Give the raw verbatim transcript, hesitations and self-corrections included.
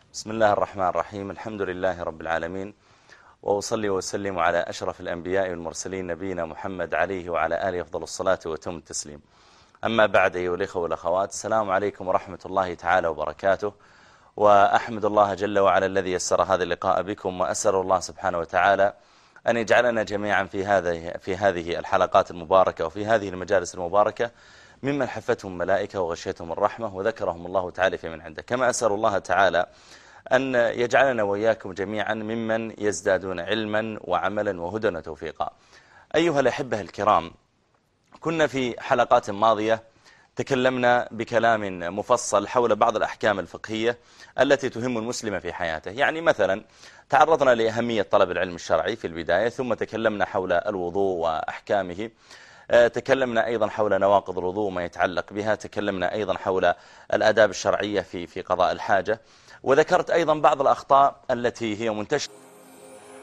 بسم الله الرحمن الرحيم. الحمد لله رب العالمين، وأصلي وأسلم على أشرف الأنبياء والمرسلين نبينا محمد عليه وعلى آله أفضل الصلاة وتم التسليم. أما بعد، أيها الإخوة والأخوات، السلام عليكم ورحمة الله تعالى وبركاته. وأحمد الله جل وعلا الذي يسر هذا اللقاء بكم، وأسأل الله سبحانه وتعالى أن يجعلنا جميعا في هذه في هذه الحلقات المباركة وفي هذه المجالس المباركة ممن حفتهم ملائكة وغشيتهم الرحمة وذكرهم الله تعالى في من عنده. كما أسأل الله تعالى أن يجعلنا وإياكم جميعا ممن يزدادون علما وعملا وهدى وتوفيقا. أيها الأحبة الكرام، كنا في حلقات ماضية تكلمنا بكلام مفصل حول بعض الأحكام الفقهية التي تهم المسلم في حياته. يعني مثلا تعرضنا لأهمية طلب العلم الشرعي في البداية، ثم تكلمنا حول الوضوء وأحكامه، تكلمنا أيضا حول نواقض الوضوء وما يتعلق بها، تكلمنا أيضا حول الآداب الشرعية في في قضاء الحاجة، وذكرت أيضا بعض الأخطاء التي هي منتشرة